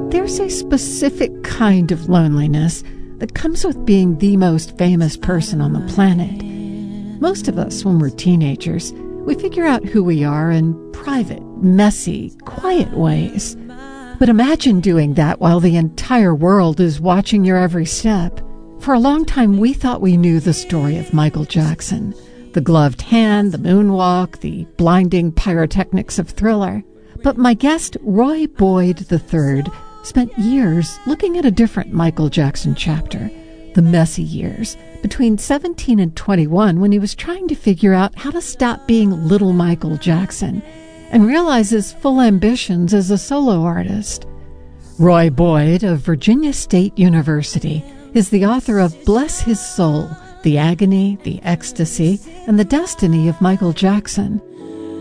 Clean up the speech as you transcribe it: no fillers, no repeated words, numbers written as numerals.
There's a specific kind of loneliness that comes with being the most famous person on the planet. Most of us, when we're teenagers, we figure out who we are in private, messy, quiet ways. But imagine doing that while the entire world is watching your every step. For a long time, we thought we knew the story of Michael Jackson. The gloved hand, the moonwalk, the blinding pyrotechnics of Thriller. But my guest, Roy Boyd III, spent years looking at a different Michael Jackson chapter, the messy years, between 17 and 21, when he was trying to figure out how to stop being little Michael Jackson and realize his full ambitions as a solo artist. Roy Boyd of Virginia State University is the author of Bless His Soul, The Agony, the Ecstasy, and the Destiny of Michael Jackson.